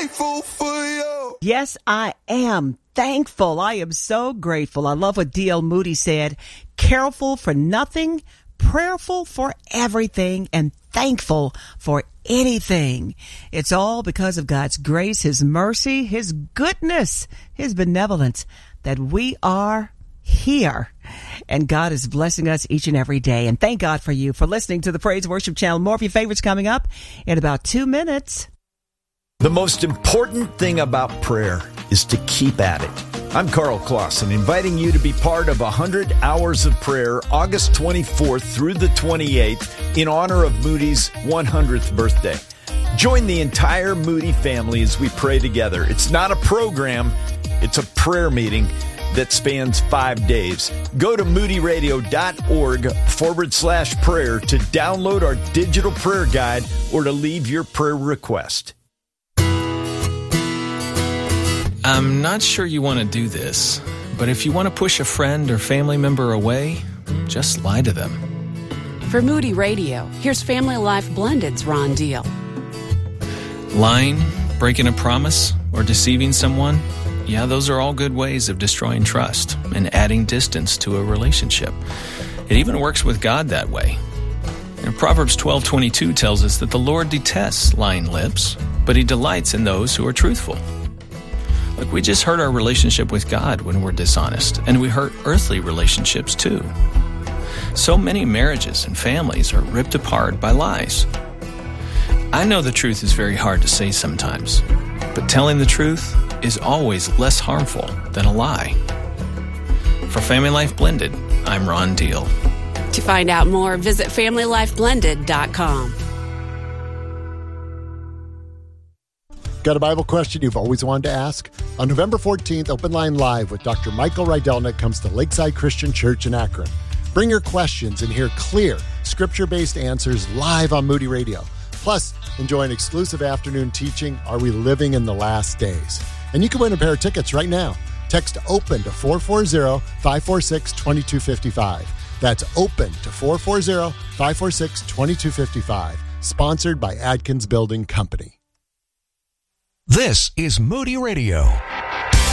grateful for you. Yes, I am thankful. I am so grateful. I love what D.L. Moody said. Careful for nothing, prayerful for everything, and thankful for anything. It's all because of God's grace, His mercy, His goodness, His benevolence that we are here. And God is blessing us each and every day. And thank God for you for listening to the Praise Worship Channel. More of your favorites coming up in about 2 minutes. The most important thing about prayer is to keep at it. I'm Carl Clausen, inviting you to be part of 100 Hours of Prayer, August 24th through the 28th, in honor of Moody's 100th birthday. Join the entire Moody family as we pray together. It's not a program, it's a prayer meeting that spans 5 days. Go to moodyradio.org/prayer to download our digital prayer guide or to leave your prayer request. I'm not sure you want to do this, but if you want to push a friend or family member away, just lie to them. For Moody Radio, here's Family Life Blended's Ron Deal. Lying, breaking a promise, or deceiving someone, yeah, those are all good ways of destroying trust and adding distance to a relationship. It even works with God that way. And Proverbs 12:22 tells us that the Lord detests lying lips, but He delights in those who are truthful. Look, we just hurt our relationship with God when we're dishonest, and we hurt earthly relationships too. So many marriages and families are ripped apart by lies. I know the truth is very hard to say sometimes, but telling the truth is always less harmful than a lie. For Family Life Blended, I'm Ron Deal. To find out more, visit FamilyLifeBlended.com. Got a Bible question you've always wanted to ask? On November 14th, Open Line Live with Dr. Michael Rydelnik comes to Lakeside Christian Church in Akron. Bring your questions and hear clear, scripture-based answers live on Moody Radio. Plus, enjoy an exclusive afternoon teaching, Are We Living in the Last Days? And you can win a pair of tickets right now. Text OPEN to 440-546-2255. That's OPEN to 440-546-2255. Sponsored by Adkins Building Company. This is Moody Radio.